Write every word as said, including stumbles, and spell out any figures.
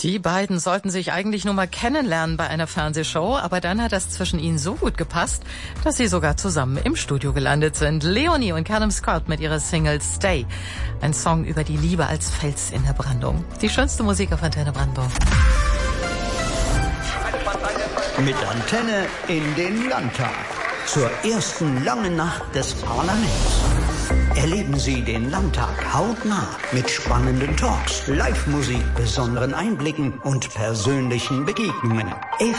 Die beiden sollten sich eigentlich nur mal kennenlernen bei einer Fernsehshow, aber dann hat das zwischen ihnen so gut gepasst, dass sie sogar zusammen im Studio gelandet sind. Leonie und Callum Scott mit ihrer Single Stay. Ein Song über die Liebe als Fels in der Brandung. Die schönste Musik auf Antenne Brandenburg. Mit Antenne in den Landtag. Zur ersten langen Nacht des Parlaments. Erleben Sie den Landtag hautnah mit spannenden Talks, Live-Musik, besonderen Einblicken und persönlichen Begegnungen.